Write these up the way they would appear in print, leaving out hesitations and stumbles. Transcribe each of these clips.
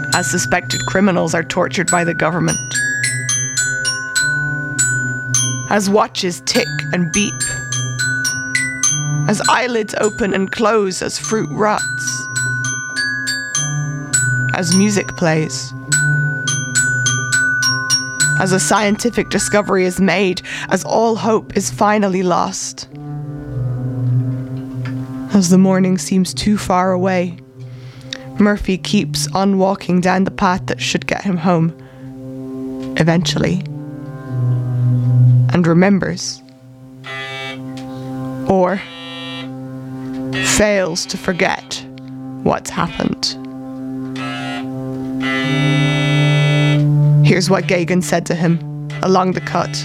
as suspected criminals are tortured by the government, as watches tick and beep, as eyelids open and close as fruit rots, as music plays, as a scientific discovery is made, as all hope is finally lost, as the morning seems too far away, Murphy keeps on walking down the path that should get him home, eventually, and remembers, or fails to forget what's happened. Here's what Gagan said to him along the cut.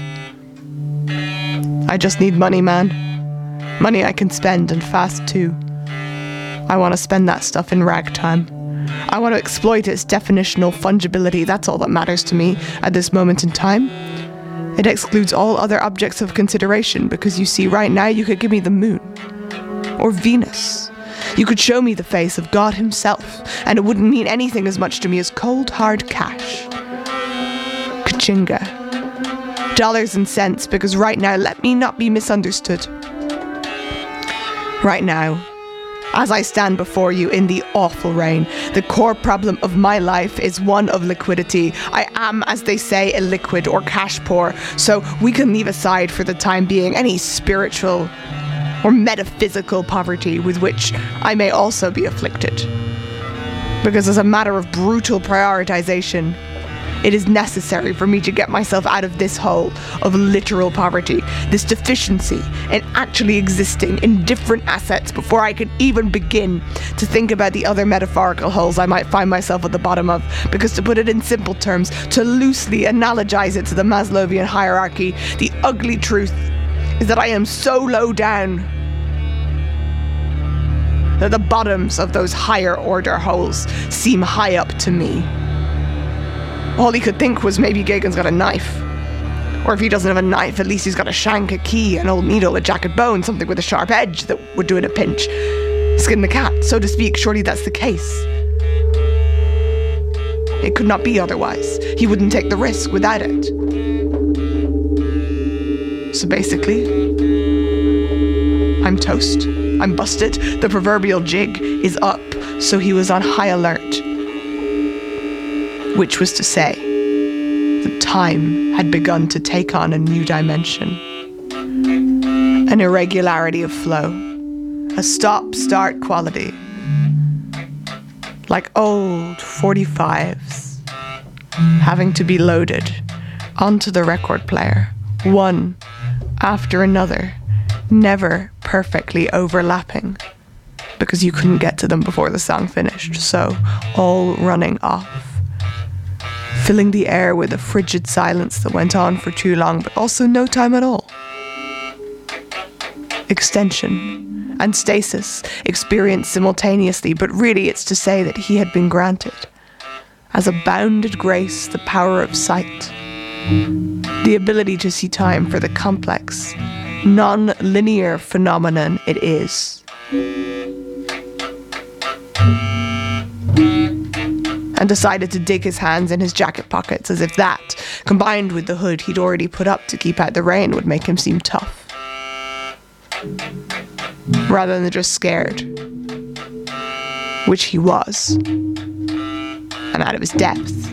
I just need money, man. Money I can spend, and fast too. I want to spend that stuff in ragtime. I want to exploit its definitional fungibility. That's all that matters to me at this moment in time. It excludes all other objects of consideration, because you see, right now you could give me the moon. Or Venus. You could show me the face of God himself, and it wouldn't mean anything as much to me as cold, hard cash. Kachinga. Dollars and cents, because right now, let me not be misunderstood. Right now, as I stand before you in the awful rain, the core problem of my life is one of liquidity. I am, as they say, illiquid or cash poor, so we can leave aside for the time being any spiritual or metaphysical poverty with which I may also be afflicted. Because as a matter of brutal prioritization, it is necessary for me to get myself out of this hole of literal poverty, this deficiency in actually existing in different assets before I can even begin to think about the other metaphorical holes I might find myself at the bottom of. Because to put it in simple terms, to loosely analogize it to the Maslowian hierarchy, the ugly truth is that I am so low down that the bottoms of those higher order holes seem high up to me. All he could think was maybe Gagan's got a knife. Or if he doesn't have a knife, at least he's got a shank, a key, an old needle, a jacket bone, something with a sharp edge that would do in a pinch. Skin the cat, so to speak. Surely that's the case. It could not be otherwise. He wouldn't take the risk without it. So basically, I'm toast. I'm busted. The proverbial jig is up, so he was on high alert. Which was to say, that time had begun to take on a new dimension. An irregularity of flow. A stop-start quality. Like old 45s. Having to be loaded onto the record player. One after another. Never perfectly overlapping. Because you couldn't get to them before the song finished. So, all running off. Filling the air with a frigid silence that went on for too long, but also no time at all. Extension and stasis experienced simultaneously, but really it's to say that he had been granted, as a bounded grace, the power of sight, the ability to see time for the complex, non-linear phenomenon it is. And decided to dig his hands in his jacket pockets, as if that, combined with the hood he'd already put up to keep out the rain, would make him seem tough. Rather than just scared. Which he was. And out of his depth.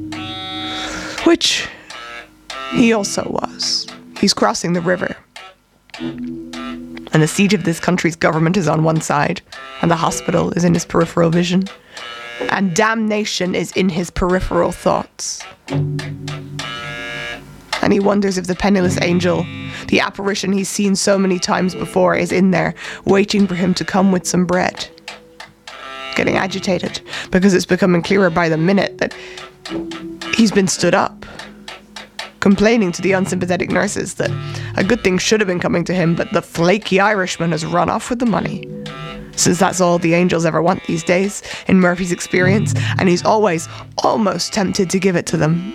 Which he also was. He's crossing the river. And the seat of this country's government is on one side, and the hospital is in his peripheral vision. And damnation is in his peripheral thoughts. And he wonders if the penniless angel, the apparition he's seen so many times before, is in there, waiting for him to come with some bread. Getting agitated, because it's becoming clearer by the minute that he's been stood up. Complaining to the unsympathetic nurses that a good thing should have been coming to him, but the flaky Irishman has run off with the money. Since that's all the angels ever want these days, in Murphy's experience, and he's always almost tempted to give it to them.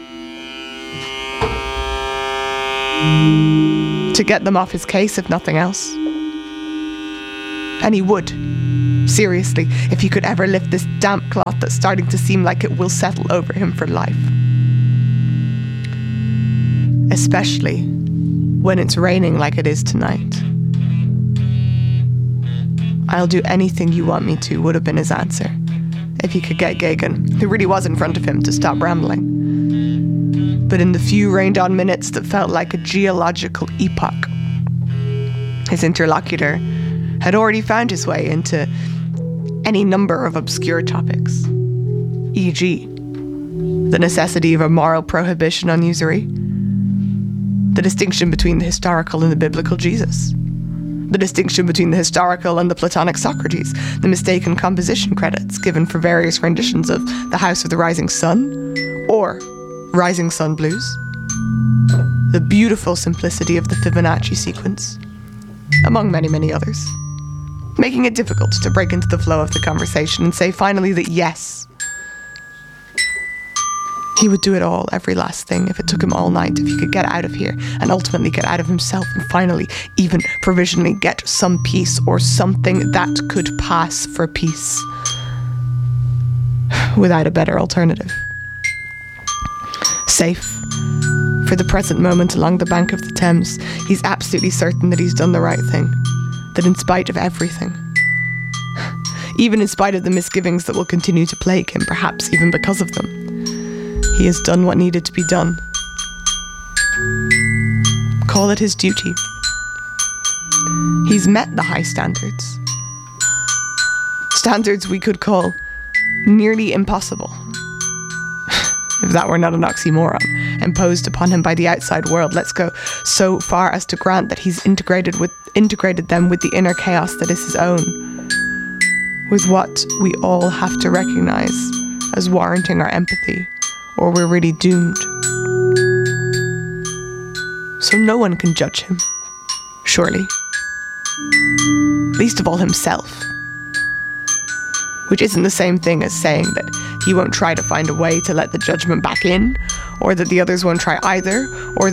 To get them off his case, if nothing else. And he would. Seriously, if he could ever lift this damp sackcloth that's starting to seem like it will settle over him for life. Especially when it's raining like it is tonight. "I'll do anything you want me to," would have been his answer, if he could get Gagan, who really was in front of him, to stop rambling. But in the few rained-on minutes that felt like a geological epoch, his interlocutor had already found his way into any number of obscure topics, e.g., the necessity of a moral prohibition on usury, the distinction between the historical and the biblical Jesus, the distinction between the historical and the Platonic Socrates, the mistaken composition credits given for various renditions of The House of the Rising Sun or Rising Sun Blues, the beautiful simplicity of the Fibonacci sequence, among many, many others, making it difficult to break into the flow of the conversation and say finally that yes, he would do it all, every last thing, if it took him all night, if he could get out of here and ultimately get out of himself and finally, even provisionally, get some peace or something that could pass for peace without a better alternative. Safe for the present moment along the bank of the Thames, he's absolutely certain that he's done the right thing, that in spite of everything, even in spite of the misgivings that will continue to plague him, perhaps even because of them, he has done what needed to be done. Call it his duty. He's met the high standards. Standards we could call nearly impossible, if that were not an oxymoron, imposed upon him by the outside world. Let's go so far as to grant that he's integrated them with the inner chaos that is his own, with what we all have to recognize as warranting our empathy, or we're really doomed. So no one can judge him, surely. Least of all himself. Which isn't the same thing as saying that he won't try to find a way to let the judgment back in, or that the others won't try either, or